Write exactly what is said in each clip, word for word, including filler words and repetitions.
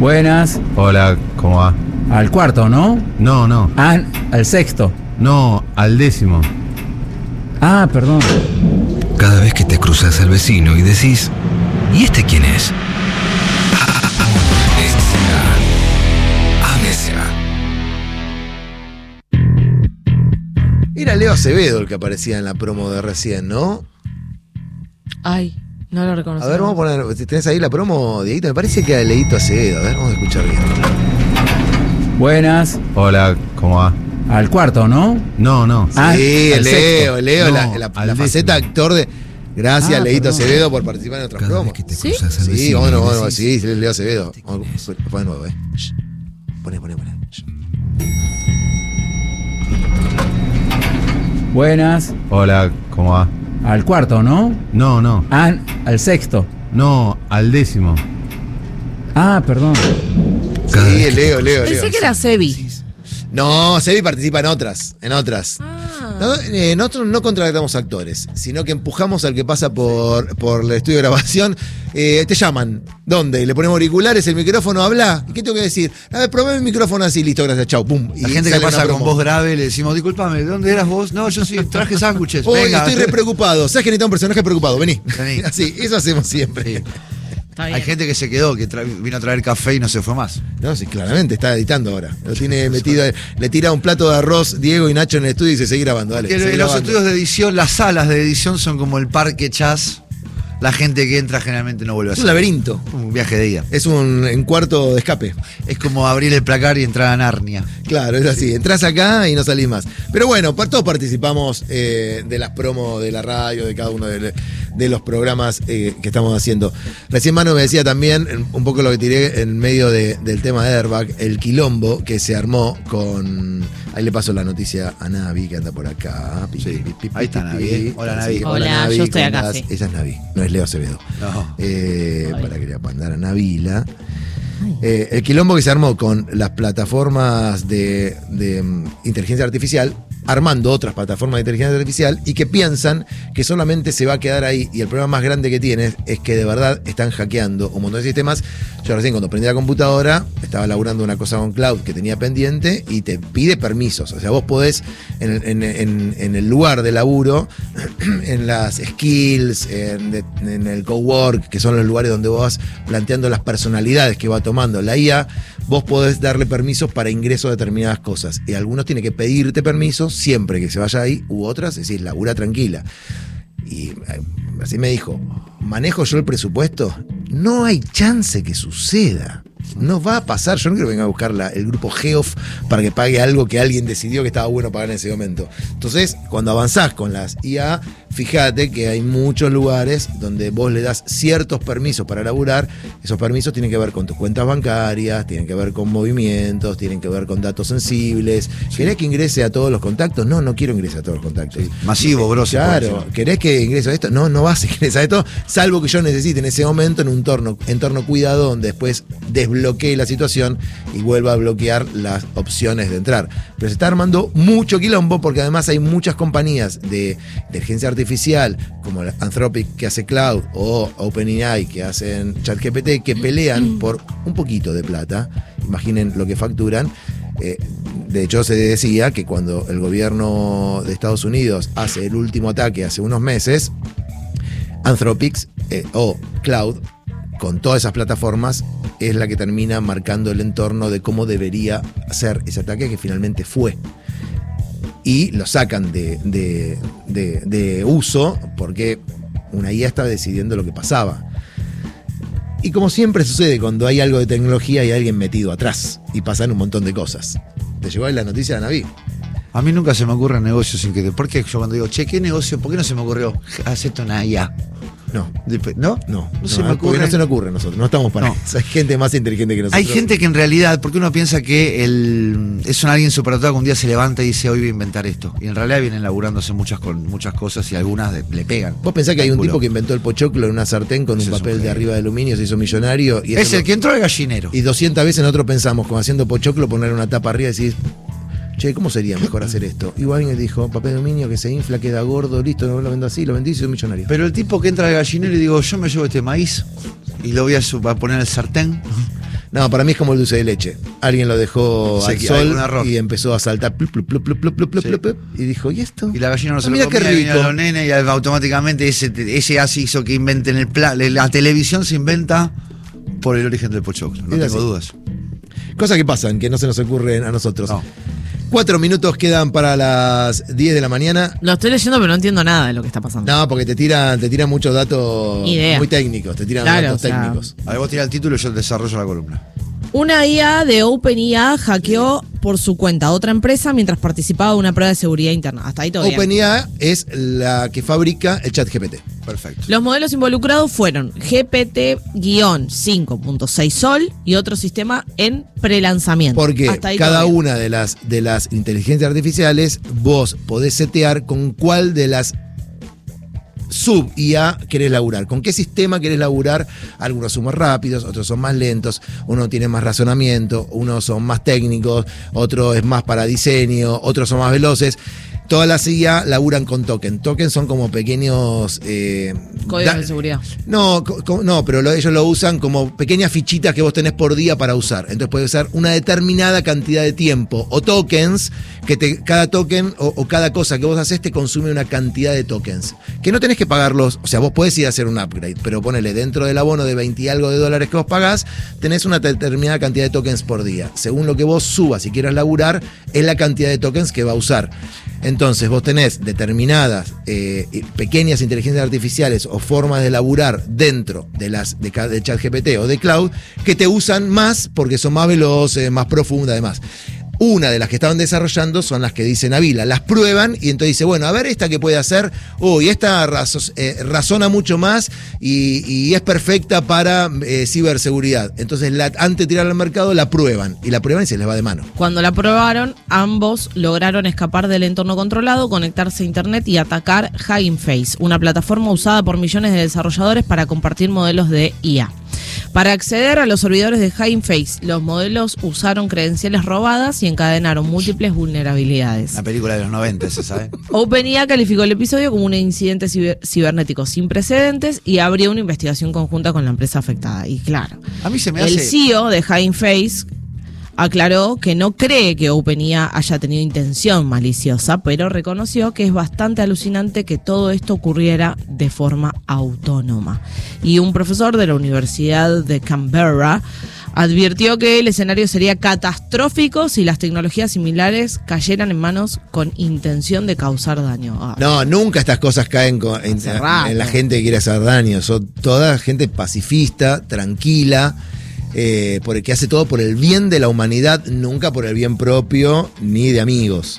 Buenas. Hola, ¿cómo va? Al cuarto, ¿no? No, no. Ah, al sexto. No, al décimo. Ah, perdón. Cada vez que te cruzas al vecino y decís, ¿y este quién es? A B C A. Era Leo Acevedo el que aparecía en la promo de recién, ¿no? Ay, no lo reconocí. A ver, vamos a poner. ¿Tenés ahí la promo, Dieguito? Me parece que era Leito Acevedo. A ver, vamos a escuchar bien. Buenas. Hola, ¿cómo va? Al cuarto, ¿no? No, no. Ah, Sí, al Leo, sexto. Leo, No, la, la- al la faceta décimo. actor de. Gracias, Ah, Leito perdón. Acevedo, por participar en otras Cada promos. vez que te ¿Sí? cruzas al Sí, vecino bueno, y bueno, decís, sí, sí, Leo Acevedo. ¿Este Vamos, quién es? Pon de nuevo, eh. Shh. Poné, poné, poné. Shh. Buenas. Hola, ¿cómo va? Al cuarto, ¿no? No, no. Ah, al sexto. No, al décimo. Ah, perdón. Cada Sí, vez que te Leo, Leo, Pensé Leo. que era Sebi. No, Sebi participa en otras, en otras. Ah. No, eh, nosotros no contratamos actores, sino que empujamos al que pasa por, por el estudio de grabación. Eh, te llaman, ¿dónde? Y le ponemos auriculares, el micrófono habla. ¿Y qué tengo que decir? A ver, probé el micrófono así, listo, gracias, chau, pum. La Y gente que sale pasa una con promo. voz grave le decimos, discúlpame, ¿de dónde eras vos? No, yo sí, traje sándwiches. Hoy Venga. estoy re preocupado. ¿Sabes que necesita un personaje preocupado? Vení. Vení. Así, eso hacemos siempre. Sí. Está bien. Hay gente que se quedó, que tra- vino a traer café y no se fue más. No, sí, claramente, está editando ahora. Lo tiene metido, le tira un plato de arroz Diego y Nacho en el estudio y se sigue grabando. Dale, Que sigue los grabando. estudios de edición, las salas de edición son como el parque Chas. La gente que entra generalmente no vuelve a Es un salir. laberinto. Un viaje de ida. Es un en cuarto de escape. Es como abrir el placar y entrar a Narnia. Claro, es así. Entrás acá y no salís más. Pero bueno, pa- todos participamos eh, de las promos de la radio, de cada uno de, de los programas eh, que estamos haciendo. Recién Manu me decía también, en- un poco lo que tiré en medio de- del tema de Airbag, el quilombo que se armó con. Ahí le paso la noticia a Navi, que anda por acá. Pi, Sí. pi, pi, Ahí está pi, Navi, pi. ¿eh? Hola, Así, Navi. Hola, yo estoy ¿cómo acá, andás? sí. Ella es Navi, no es Leo Acevedo. No. Eh, Ay. para que le mandar a Navila. Eh, el quilombo que se armó con las plataformas de, de, mm, inteligencia artificial, armando otras plataformas de inteligencia artificial y que piensan que solamente se va a quedar ahí. Y el problema más grande que tienes es que de verdad están hackeando un montón de sistemas. Yo recién cuando prendí la computadora estaba laburando una cosa con cloud que tenía pendiente y te pide permisos. O sea, vos podés en, el- en- en- en el lugar de laburo, en las skills, en, de- en el cowork, que son los lugares donde vos vas planteando las personalidades que va tomando la I A, vos podés darle permisos para ingreso a determinadas cosas. Y algunos tienen que pedirte permisos siempre que se vaya ahí, u otras, es decir, labura tranquila. Y eh, así me dijo, ¿manejo yo el presupuesto? No hay chance que suceda. No va a pasar. Yo no quiero que venga a buscar la- el grupo Geoff para que pague algo que alguien decidió que estaba bueno pagar en ese momento. Entonces, cuando avanzás con las I A, fíjate que hay muchos lugares donde vos le das ciertos permisos para laburar. Esos permisos tienen que ver con tus cuentas bancarias, tienen que ver con movimientos, tienen que ver con datos sensibles. ¿Querés que ingrese a todos los contactos? No, no quiero ingresar a todos los contactos. Masivo, grosso. Claro, ¿querés que ingrese a esto? No, no vas a ingresar a esto, salvo que yo necesite en ese momento en un entorno, entorno cuidado donde después desbloquee la situación y vuelva a bloquear las opciones de entrar. Pero se está armando mucho quilombo porque además hay muchas compañías de inteligencia artificial como la Anthropic que hace Cloud o OpenAI que hacen ChatGPT que pelean por un poquito de plata. Imaginen lo que facturan. Eh, de hecho, se decía que cuando el gobierno de Estados Unidos hace el último ataque hace unos meses, Anthropic eh, o Cloud, con todas esas plataformas, es la que termina marcando el entorno de cómo debería ser ese ataque que finalmente fue. Y lo sacan de, de, de, de uso porque una I A estaba decidiendo lo que pasaba. Y como siempre sucede cuando hay algo de tecnología hay alguien metido atrás y pasan un montón de cosas. ¿Te llegó ahí la noticia de Naví? A mí nunca se me ocurre negocio sin que te. ¿Por qué yo cuando digo, che, ¿qué negocio? ¿Por qué no se me ocurrió? Acepto una I A. No, Después- ¿No? no, No se me porque ocurre. no se nos ocurre a nosotros, no estamos para No. eso. Hay gente más inteligente que nosotros. Hay gente que en realidad, porque uno piensa que el, es un alguien superdotado que un día se levanta y dice, hoy voy a inventar esto. Y en realidad vienen laburándose muchas, con, muchas cosas y algunas de- le pegan. Vos pensás que hay un Culo. tipo que inventó el pochoclo en una sartén con Ese un es un papel de genio. arriba de aluminio, se hizo millonario. Y, Es eso el lo- que entró al gallinero. y doscientas veces nosotros pensamos, como haciendo pochoclo, poner una tapa arriba y decís, che, ¿cómo sería mejor hacer esto? Y alguien dijo, papel de aluminio que se infla, queda gordo, listo, no lo vendo así, lo vendí y soy millonario. Pero el tipo que entra al gallinero y digo, yo me llevo este maíz y lo voy a, su- a poner al sartén No, para mí es como el dulce de leche. Alguien lo dejó Sí, al que hay sol un error. y empezó a saltar plup, plup, plup, plup, plup, plup, Sí. plup, plup, y dijo, ¿y esto? Y la gallina no se Ah, lo mira qué comía, y vinieron rico. los nenes y automáticamente ese, ese así hizo que inventen el plan. La televisión se inventa por el origen del pochoclo, no Es tengo así. dudas. Cosas que pasan, que no se nos ocurren a nosotros. No. Cuatro minutos quedan para las diez de la mañana. Lo estoy leyendo, pero no entiendo nada de lo que está pasando. No, porque te tiran, te tiran muchos datos Idea. muy técnicos, te tiran Claro, datos o sea, técnicos. A ver, vos tirá el título y yo desarrollo la columna. Una I A de OpenIA hackeó por su cuenta a otra empresa mientras participaba de una prueba de seguridad interna. Hasta ahí todo bien. OpenIA es la que fabrica el chat G P T. Perfecto. Los modelos involucrados fueron G P T cinco punto seis Sol y otro sistema en prelanzamiento. Porque Hasta ahí cada todo bien. una de las, de las inteligencias artificiales vos podés setear con cuál de las sub-I A querés laburar. ¿Con qué sistema querés laburar? Algunos son más rápidos, otros son más lentos, uno tiene más razonamiento, unos son más técnicos, otro es más para diseño, otros son más veloces. Todas las I A laburan con token. Tokens son como pequeños... eh, Códigos da- de seguridad. No, co- co- no, pero lo- ellos lo usan como pequeñas fichitas que vos tenés por día para usar. Entonces puedes usar una determinada cantidad de tiempo. O tokens, que te, cada token o, o cada cosa que vos haces te consume una cantidad de tokens. Que no tenés que pagarlos. O sea, vos podés ir a hacer un upgrade, pero ponele dentro del abono de veinte y algo de dólares que vos pagás, tenés una determinada cantidad de tokens por día. Según lo que vos subas y quieras laburar, es la cantidad de tokens que va a usar. Entonces vos tenés determinadas eh, pequeñas inteligencias artificiales o formas de laburar dentro de las de, ca- de ChatGPT o de Cloud que te usan más porque son más veloces, más profundas, además. Una de las que estaban desarrollando son las que dicen Avila, las prueban y entonces dice, bueno, a ver esta que puede hacer, uy, esta razo- eh, razona mucho más y, y es perfecta para eh, ciberseguridad. Entonces la, antes de tirarla al mercado la prueban y la prueban y se les va de mano. Cuando la probaron, ambos lograron escapar del entorno controlado, conectarse a internet y atacar Hugging Face, una plataforma usada por millones de desarrolladores para compartir modelos de I A. Para acceder a los servidores de Hugging Face, los modelos usaron credenciales robadas y encadenaron múltiples vulnerabilidades. Una película de los noventa, ¿se sabe? OpenIA calificó el episodio como un incidente ciber- cibernético sin precedentes y abrió una investigación conjunta con la empresa afectada. Y claro, A mí se me el hace... C E O de Hugging Face aclaró que no cree que OpenIA haya tenido intención maliciosa, pero reconoció que es bastante alucinante que todo esto ocurriera de forma autónoma. Y un profesor de la Universidad de Canberra advirtió que el escenario sería catastrófico si las tecnologías similares cayeran en manos con intención de causar daño. Ah, No, nunca estas cosas caen con- en, Hace rato. en la gente que quiere hacer daño. Son toda gente pacifista, tranquila, eh, por el que hace todo por el bien de la humanidad, nunca por el bien propio ni de amigos.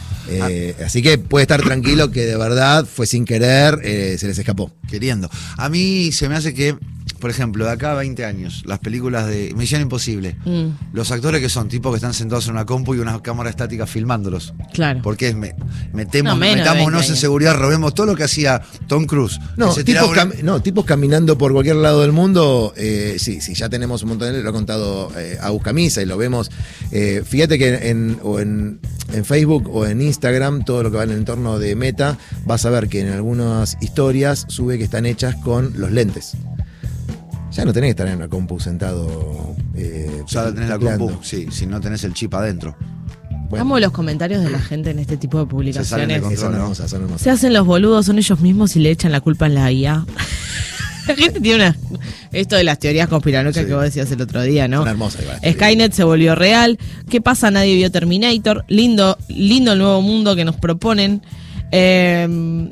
Eh, Así que puede estar tranquilo que de verdad fue sin querer, eh, se les escapó. Queriendo. A mí se me hace que, por ejemplo, de acá a veinte años, las películas de Misión Imposible, mm, los actores que son tipos que están sentados en una compu y una cámara estática filmándolos. claro. Porque es, me, metemos, No, menos de metámonos veinte en años. seguridad, robemos todo lo que hacía Tom Cruise. No, Que se tipos, tiraba una- cam- no, tipos caminando por cualquier lado del mundo, eh, sí, sí, ya tenemos un montón de, lo ha contado eh, a Buscamisa y lo vemos. Eh, fíjate que en, o en, en Facebook o en Instagram, todo lo que va en el entorno de Meta, vas a ver que en algunas historias sube que están hechas con los lentes. Ya no tenés que estar en una compu sentado. Eh, Ya tenés la tecleando. compu, sí, si no tenés el chip adentro. Bueno, Amo los comentarios de la gente en este tipo de salen de publicaciones. control. eh, son ¿no? hermosas, son hermosas. Se hacen los boludos, son ellos mismos y le echan la culpa a la I A. La gente tiene una... Esto de las teorías conspiranoicas Sí. que vos decías el otro día, ¿no? Son hermosas igual. Skynet se volvió real. ¿Qué pasa? Nadie vio Terminator. Lindo, lindo el nuevo mundo que nos proponen. Eh,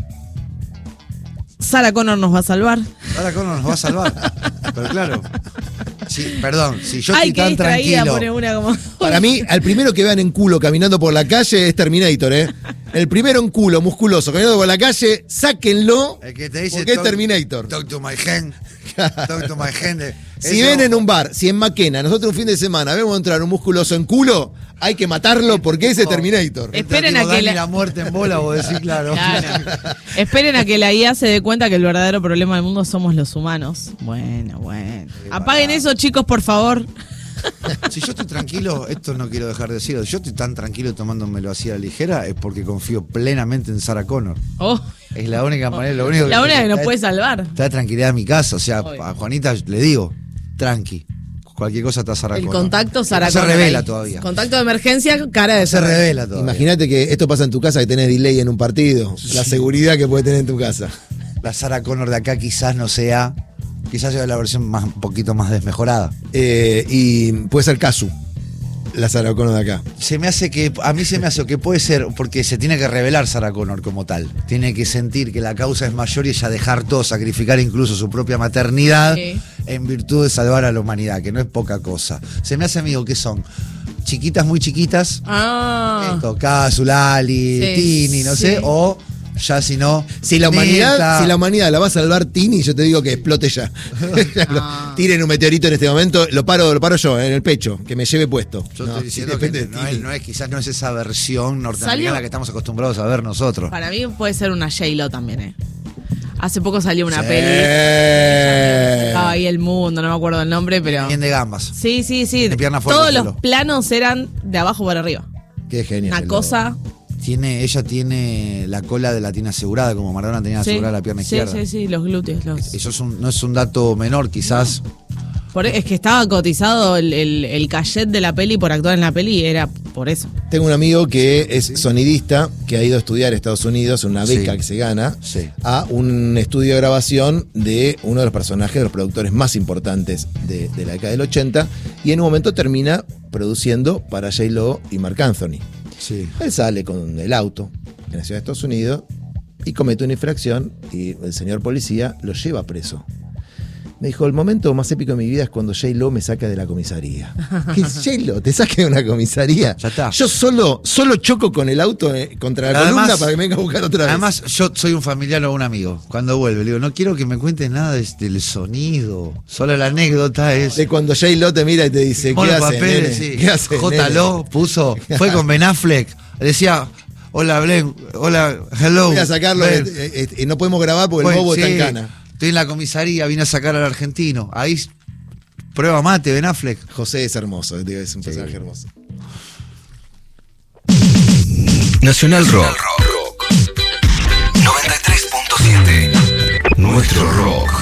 Sarah Connor nos va a salvar. Ahora Connor nos va a salvar. Pero claro. Sí, perdón, si yo Ay, estoy qué tan distraída, tranquilo. pone una como... Para mí, al primero que vean en culo caminando por la calle es Terminator, ¿eh? El primero en culo, musculoso, caminando por la calle, sáquenlo, El que te dice porque es talk- Terminator. Talk to my hand. Talk to my hand. Si Eso- ven en un bar, si en Maquena, nosotros un fin de semana vemos entrar un musculoso en culo, hay que matarlo porque ese es Terminator. Eh, Esperen Tipo, a que Dani la- la muerte en bola, vos decís, claro. Claro. Esperen a que la I A se dé cuenta que el verdadero problema del mundo somos los humanos. Bueno, bueno. Apaguen eso, chicos, por favor. Si yo estoy tranquilo, esto no quiero dejar de decirlo, si yo estoy tan tranquilo tomándomelo así a la ligera, es porque confío plenamente en Sarah Connor. Oh, Es la única manera, lo único la única que nos trae- puede salvar. trae tranquilidad a mi casa. O sea, Obvio. a Juanita le digo, tranqui. Cualquier cosa está Sarah El Connor. contacto Sarah No se Connor revela ahí. todavía. Contacto de emergencia, cara de No se revela todavía. Imagínate que esto pasa en tu casa, que tenés delay en un partido. La seguridad que puede tener en tu casa. La Sarah Connor de acá quizás no sea. Quizás sea la versión más, un poquito más desmejorada. Eh, y puede ser Kazu, la Sarah Connor de acá. Se me hace que. A mí se me hace que puede ser. Porque se tiene que revelar Sarah Connor como tal. Tiene que sentir que la causa es mayor y ella dejar todo, sacrificar incluso su propia maternidad. Sí. En virtud de salvar a la humanidad, que no es poca cosa. Se me hace, amigo, que son chiquitas, muy chiquitas. Ah. Esto, Kazu, Lali, Sí, Tini, no sí. sé. O ya si no. Si la humanidad, Neta. si la humanidad la va a salvar Tini, yo te digo que explote ya. Ah. Tiren un meteorito en este momento, lo paro, lo paro yo, en el pecho, que me lleve puesto. Yo No, estoy diciendo sí, que depende de no es, Tini. no es- quizás no es esa versión norteamericana Salió- que estamos acostumbrados a ver nosotros. Para mí puede ser una J-Lo también, ¿eh? Hace poco salió una Sí. peli. Estaba ahí el mundo, no me acuerdo el nombre, pero. Bien de gambas. Sí, sí, sí. De pierna fuerte, Todos J-Lo. los planos eran de abajo para arriba. Qué genio. Una J-Lo. cosa. Tiene, ella tiene la cola de la tiene asegurada, como Maradona tenía Sí, asegurada la pierna sí, izquierda. sí, sí, los glúteos. Los... Eso es un- no es un dato menor, quizás. Por- es que estaba cotizado el, el, el cachet de la peli por actuar en la peli, era por eso. Tengo un amigo que es sonidista, que ha ido a estudiar a Estados Unidos, una beca Sí. que se gana, Sí. a un estudio de grabación de uno de los personajes, de los productores más importantes de, de la década del ochenta, y en un momento termina produciendo para J-Lo y Marc Anthony. Sí. Él sale con el auto en la ciudad de Estados Unidos y comete una infracción y el señor policía lo lleva preso. Me dijo, el momento más épico de mi vida es cuando J-Lo me saca de la comisaría. ¿Qué es J-Lo? ¿Te saca de una comisaría? Ya está. Yo solo, solo choco con el auto eh, contra la Además- columna para que me venga a buscar otra vez. Además, yo soy un familiar o un amigo. Cuando vuelve, le digo, no quiero que me cuentes nada de- del sonido. Solo la anécdota es. de cuando J-Lo te mira y te dice, ¿qué Mono haces, papeles, nene? sí. ¿Qué haces, J. Lo puso, fue con Ben Affleck. Decía, hola, Blen, hola, hello. Voy a sacarlo, Ben. eh, eh, eh, no podemos grabar porque el Fue, bobo está sí, en cana. Estoy en la comisaría, vine a sacar al argentino. Ahí, prueba mate, Ben Affleck. José es hermoso, digo, es un personaje hermoso. Nacional Rock. noventa y tres punto siete. Nuestro rock.